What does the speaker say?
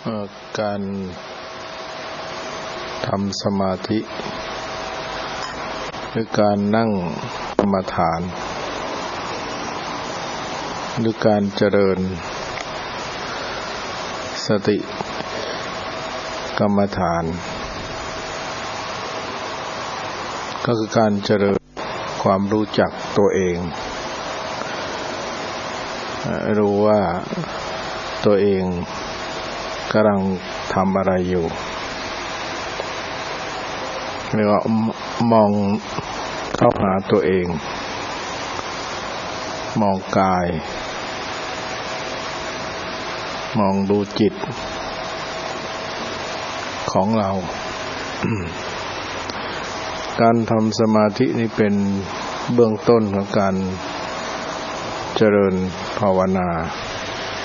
การทำสมาธิหรือการนั่งกรรมฐานหรือการเจริญสติกรรมฐานก็คือการเจริญความรู้จักตัวเองรู้ว่าตัวเองกำลังทำอะไรอยู่เรียกว่ามองเข้าหาตัวเองมองกายมองดูจิตของเรา การทำสมาธินี่เป็นเบื้องต้นของการเจริญภาวนา